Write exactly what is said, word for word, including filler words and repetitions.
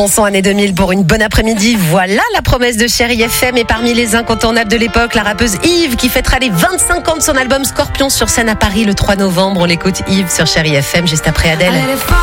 Chanson année deux mille pour une bonne après-midi. Voilà la promesse de Chérie F M. Et parmi les incontournables de l'époque, la rappeuse Yves qui fêtera les vingt-cinq ans de son album Scorpion sur scène à Paris le trois novembre. On l'écoute Yves sur Chérie F M juste après Adèle.